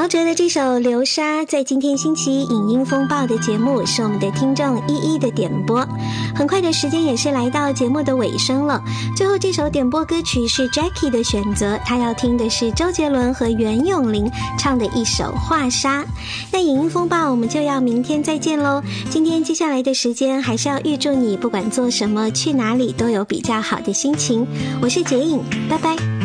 陶喆的这首《流沙》在今天星期一影音风暴的节目是我们的听众一一的点播。很快的时间也是来到节目的尾声了，最后这首点播歌曲是 Jackie 的选择，他要听的是周杰伦和袁咏琳唱的一首《画沙》。那影音风暴我们就要明天再见咯。今天接下来的时间还是要预祝你不管做什么去哪里都有比较好的心情。我是洁颖，拜拜。